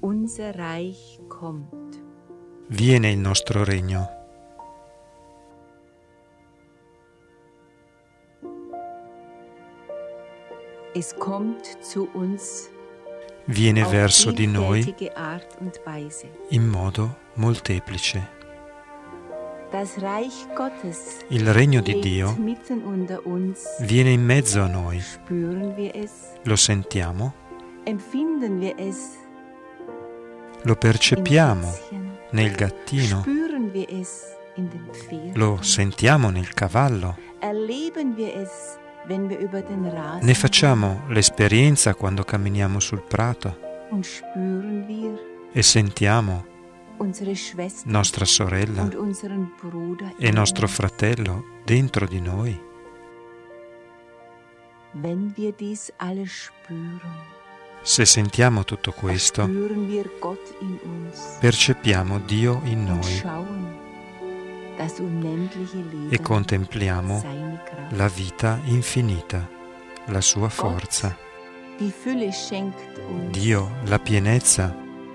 Unser Reich kommt. Viene il nostro regno. Es kommt zu uns Viene auf verso di noi vielfältige Art und Weise. in modo molteplice. Das Reich Gottes Il regno di lebt Dio mitten unter uns. viene in mezzo a noi. Spüren wir es? Lo sentiamo? Empfinden wir es Lo im percepiamo Kätzchen? nel gattino? Spüren wir es in dem Pferd? Lo sentiamo nel cavallo? Erleben wir es, wenn wir über den Rasen Ne facciamo l'esperienza quando camminiamo sul prato gehen? Und spüren wir e sentiamo unsere Schwester nostra sorella und unseren Bruder e in nostro uns? fratello dentro di noi? Wenn wir dies alles spüren, Se sentiamo tutto questo, spüren wir Gott in uns percepiamo Dio in und noi schauen das unendliche Leben, e contempliamo seine Kraft. la vita infinita, la sua forza. Die Fülle schenkt uns Dio, la pienezza,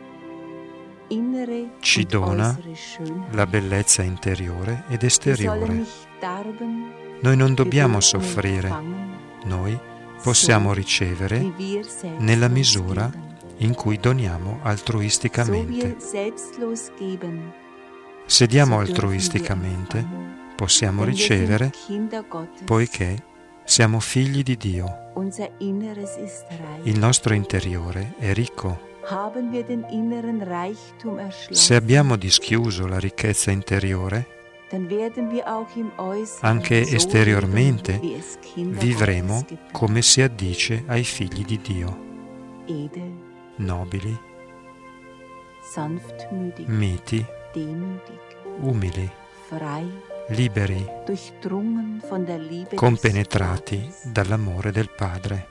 innere ci und dona äußere Schönheit. la bellezza interiore ed Wir sollen esteriore. nicht darben, Noi non wir dobbiamo dürfen soffrire, empfangen, noi possiamo so ricevere wie wir selbstlos nella misura geben. in cui doniamo So altruisticamente. wir selbstlos geben, Se diamo so dürfen wir altruisticamente, empfangen. possiamo Denn wir ricevere sind Kinder Gottes. poiché siamo figli di Dio. Unser Inneres ist reich. Il nostro interiore è ricco. Haben wir den inneren Reichtum erschlossen, Se abbiamo dischiuso la ricchezza interiore, dann werden wir auch im Äußeren anche so esteriormente leben, wie es Kinder vivremo Gottes gebührt. come si addice ai figli di Dio, Edel, nobili, sanftmütig, miti, demütig, umili, frei, liberi, durchdrungen von der Liebe compenetrati des Vaters. dall'amore del Padre.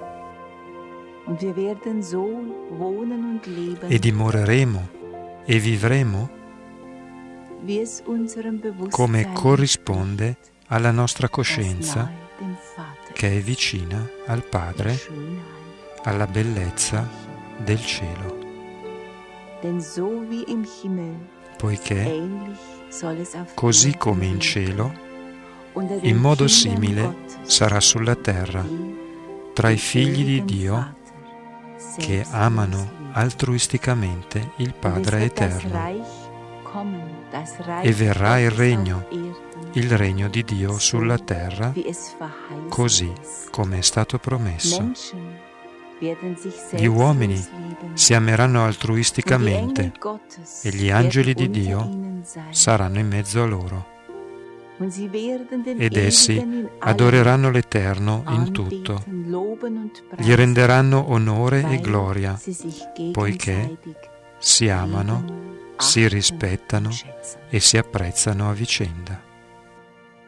Und wir werden so wohnen und leben, E dimoreremo e vivremo wie es unserem Bewusstsein come corrisponde alla nostra das coscienza nahe dem Vater che è vicina al der Padre, Schönheit. alla bellezza del cielo, Denn so wie im Himmel, poiché ähnlich soll es auf così Erden come in werden. cielo, Unter den in modo Kindern simile Gottes, sarà sulla terra, die tra i den figli di ewigen Dio Vater che selbstlos amano lieben. altruisticamente il Und es Padre wird das eterno. Reich kommen, das Reich E verrà il Gottes regno, auf Erden, il regno di Dio sulla terra, wie es verheißen così ist. come è stato promesso. Menschen werden sich Gli uomini selbstlos lieben. si ameranno Und die altruisticamente Engel Gottes e gli angeli werden di unter Dio ihnen sein. saranno in mezzo a loro Und sie werden den ed essi Ewigen in allem adoreranno l'Eterno in tutto, anbeten, loben und gli preisen, renderanno onore e weil gloria, sie sich poiché gegenseitig si amano, lieben, si achten rispettano und schätzen. e si apprezzano a vicenda.